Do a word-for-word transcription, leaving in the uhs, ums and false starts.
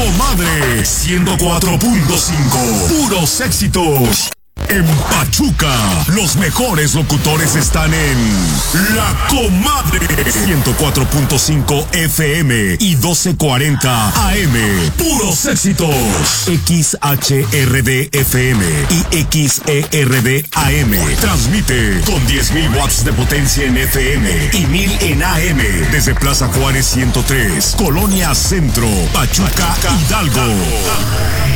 Comadre ciento cuatro punto cinco. Puros éxitos. En Pachuca, los mejores locutores están en La Comadre ciento cuatro punto cinco F M y doce cuarenta A M. Puros éxitos. X H R D F M y X E R D A M. Transmite con diez mil watts de potencia en F M y mil en A M desde Plaza Juárez ciento tres, Colonia Centro, Pachuca, Hidalgo.